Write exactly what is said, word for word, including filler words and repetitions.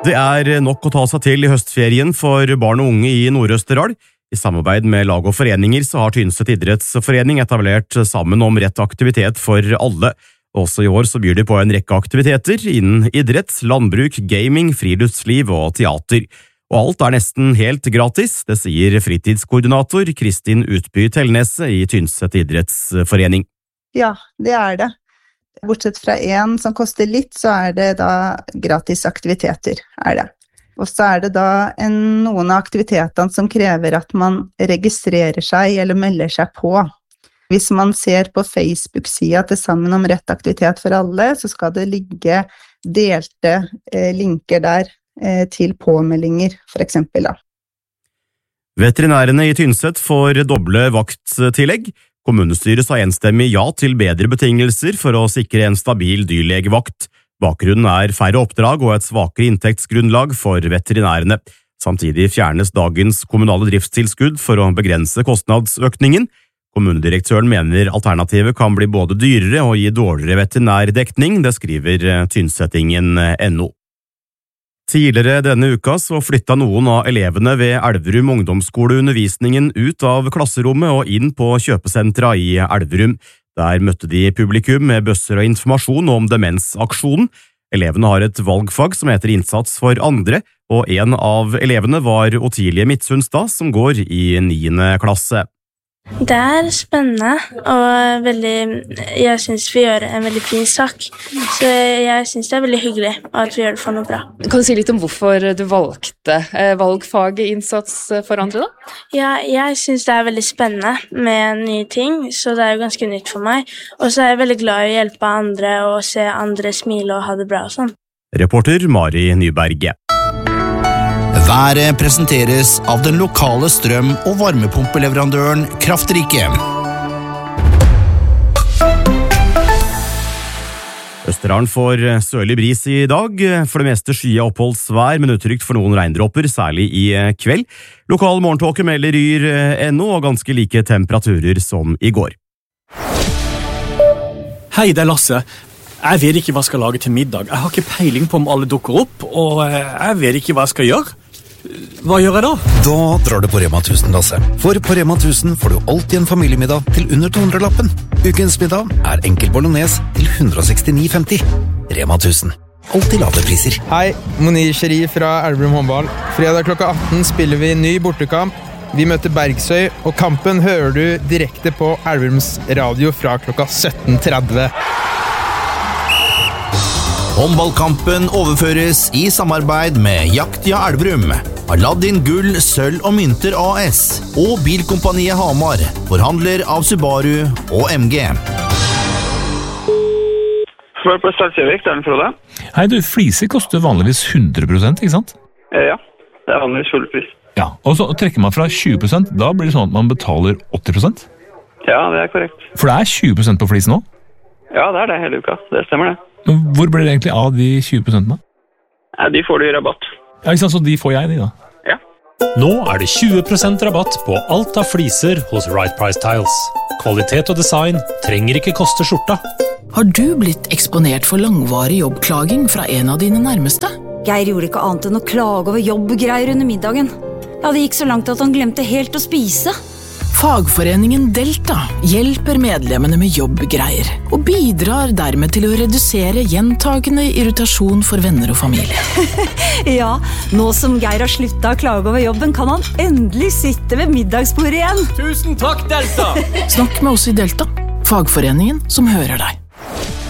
Det er nok å ta seg til i høstferien for barn og unge i Nord-Østerdal. I samarbeid med lag og foreninger så har Tynset idrettsforening etablert Sammen om rett aktivitet for alle. Også i år så byr de på en rekke aktiviteter innen idrett, landbruk, gaming, friluftsliv og teater. Og alt er nesten helt gratis, det sier fritidskoordinator Kristin Utby Tellnese i Tynset idrettsforening. Ja, det er det. Bortsett fra en som koster litt, så er det da gratis aktiviteter, er det. Og så er det da en, noen av aktivitetene som krever at man registrerer seg eller melder seg på. Hvis man ser på Facebook-sida til Sammen om rett aktivitet for alle, så skal det ligge delte eh, linker der eh, til påmeldinger, for eksempel da. Veterinærene i Tynset får doble vakttillegg. Kommunestyret sa enstemmig ja til bedre betingelser for å sikre en stabil dyrlegevakt. Bakgrunnen er færre oppdrag og et svakere inntektsgrunnlag for veterinærene. Samtidig fjernes dagens kommunale driftstilskudd for å begrense kostnadsøkningen. Kommunedirektøren mener alternativet kan bli både dyrere og gi dårligere veterinærdekning, det skriver Tynsettingen punktum no. Tidligere denne uka så flytta noen av elevene ved Elverum ungdomsskole undervisningen ut av klasserommet og inn på kjøpesentra i Elverum. Der møtte de publikum med bøsser og informasjon om demensaksjonen. Elevene har et valgfag som heter Innsats for andre, og en av elevene var Otilie Midtsunstad, som går i niende klasse. Det er spennende, og veldig, jeg synes vi gjør en veldig fin sak, så jeg synes det er veldig hyggelig at vi gjør det for noe bra. Kan du si litt om hvorfor du valgte eh, valgfaget Innsats for andre da? Ja, jeg synes det er veldig spennende med nye ting, så det er jo ganske nytt for meg, og så er jeg veldig glad i å hjelpe andre og se andre smile og ha det bra og sånn. Reporter Mari Nyberg. Været presenteres av den lokale strøm- og varmepumpeleverandøren Kraftrike. Østerdalen får sørlig bris i dag, for det meste skyet oppholdsvær, men utrygt for noen regndråper, særlig i kveld. Lokal morgentåke melder Yr punktum no og ganske like temperaturer som i går. Hei, det er Lasse. Jeg vet ikke hva jeg skal lage til middag. Jeg har ikke peiling på om alle dukker opp, og jeg vet ikke hva jeg skal gjøre. Hva gjør jeg da? Da drar du på Rema tusen, Lasse. For på Rema tusen får du alltid en familiemiddag til under to hundre lappen. Ukens middag er enkel bolognese til one hundred sixty-nine femti. Rema tusen. Alltid lave priser. Hei, Monir Sheri fra Elverum håndball. Fredag klokka atten spiller vi ny bortekamp. Vi møter Bergsøy, og kampen hører du direkte på Elverums radio fra klokka sytten tretti. Håndballkampen overføres i samarbeid med Jaktja Elverum, Aladdin Gull, Sølv og Mynter A S og Bilkompaniet Hamar, forhandler av Subaru og M G. Svar på Salsjøvik, det er den Frode. Hei du, fliser koster vanligvis hundre prosent, ikke sant? Ja, det er vanligvis full pris. Ja, og så trekker man fra tjue prosent, da blir det sånn at man betaler åtti prosent? Ja, det er korrekt. For det er tjue prosent på flisen nå? Ja, det er det hele uka, det stemmer det. Hvor blir det egentlig av de tjue prosentene? Ja, de får du i rabatt. Ja, ikke sant, så de får jeg de da? Ja. Nå er det tjue prosent rabatt på alt av fliser hos Right Price Tiles. Kvalitet og design trenger ikke koste skjorta. Har du blitt eksponert for langvarig jobbklaging fra en av dine nærmeste? Geir gjorde ikke annet enn å klage over jobbgreier under middagen. Ja, det gikk så langt at han glemte helt å spise. Fagforeningen Delta hjelper medlemmene med jobbgreier og bidrar dermed til å redusere gjentagende irritasjon for venner og familie. Ja, nå som Geir har sluttet å klage over jobben, kan han endelig sitte ved middagsbordet igjen. Tusen takk, Delta! Snakk med oss i Delta, fagforeningen som hører deg.